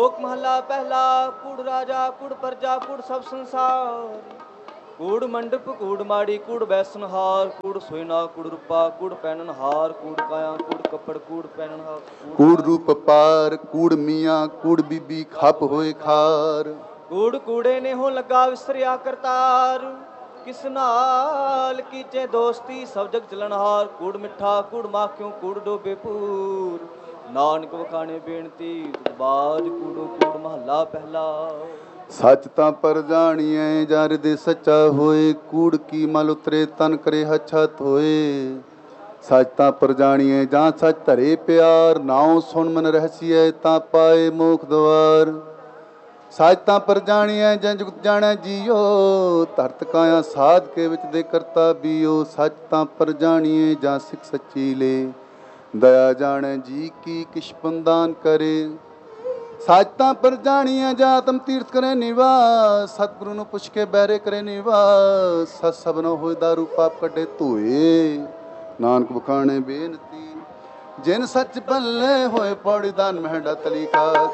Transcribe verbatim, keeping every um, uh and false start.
ਸ਼ਲੋਕ ਮਹਲਾ ਪਹਿਲਾ। ਕੂੜ ਰਾਜਾ ਕੂੜ ਪਰਜਾ ਕੂੜ ਸਭ ਸੰਸਾਰ। ਕੂੜ ਮੰਡਪ ਕੂੜ ਮਾੜੀ ਕੂੜ ਬੈਸਨ ਹਾਰ। ਕੂੜ ਸੋਇਨਾ ਕੂੜ ਰੂਪਾ ਕੂੜ ਪੈਣਨ ਹਾਰ। ਕੂੜ ਕਾਇਆ ਕੂੜ ਕੱਪੜ ਕੂੜ ਪੈਣਨ ਹਾਰ। ਕੂੜ ਰੂਪ ਪਾਰ ਕੂੜ ਮੀਆਂ ਕੂੜ ਬੀਬੀ ਖੱਪ ਹੋਏ ਖਾਰ। ਕੂੜ ਕੂੜੇ ਨੇ ਹੋ ਲੱਗਾ ਵਿਸਰਿਆ ਕਰਤਾਰ। ਕਿਸ ਨਾਲ ਕੀਚੇ ਦੋਸਤੀ ਸਭ ਜਗ ਚਲਨਹਾਰ। ਕੂੜ ਮਿੱਠਾ ਕੂੜ ਮਾਖਿਓ ਕੂੜ ਡੋਬੇ ਪੂਰ। ਨਾਨਕ ਵਖਾਣੇ ਬੇਨਤੀ ਬਾਜ ਕੂੜੋ ਕੂੜ ਮਹੱਲਾ ਪਹਿਲਾ। ਸੱਚ ਤਾਂ ਪਰ ਜਾਣੀਐ ਜਾਂ ਹਿਰਦੇ ਸੱਚਾ ਹੋਏ। ਕੂੜ ਕੀ ਮਲ ਉਤਰੇ ਤਨ ਕਰੇ ਹਛਤ ਹੋਏ। ਸੱਚ ਤਾਂ ਪਰ ਜਾਣੀਐ ਜਾਂ ਸੱਚ ਧਰੇ ਪਿਆਰ। ਨਾਉ ਸੁਣ ਮਨ ਰਹਸੀਐ ਤਾਂ ਪਾਏ ਮੋਖ ਦਵਾਰ। ਸੱਚ ਤਾਂ ਪਰ ਜਾਣੀਐ ਜਾਂ ਜੁਗਤ ਜਾਣੈ ਜੀਓ। ਧਰਤ ਕਾਇਆ ਸਾਧ ਕੇ ਵਿੱਚ ਦੇ ਕਰਤਾ ਬੀਓ। ਸੱਚ ਤਾਂ ਪਰ ਜਾਣੀਐ ਜਾਂ ਸਿੱਖ ਸੱਚੀ ਲੇ। ਦਇਆ ਜਾਣੈ ਜੀ ਕੀ ਕਿਛ ਬੰਦਾਨ ਕਰੇ। ਸੱਚ ਤਾਂ ਪਰ ਜਾਣੀਐ ਜਾਂ ਆਤਮ ਤੀਰਥ ਕਰੇ ਨਿਵਾਸ। ਸਤਿਗੁਰੂ ਨੂੰ ਪੁੱਛ ਕੇ ਬਹਿਰੇ ਕਰੇ ਨਿਵਾਸ। ਸਤ ਸਭਨੋ ਹੋਏ ਦਾਰੂ ਪਾਪ ਕੱਢੇ ਧੋਏ। ਨਾਨਕ ਵਖਾਣੇ ਬੇਨਤੀ ਜਿਨ ਸੱਚ ਬੱਲੇ ਹੋਏ। ਪੌੜੀ ਦਾਨ ਮਹਿੰਡਾ ਤਲੀ ਕਾ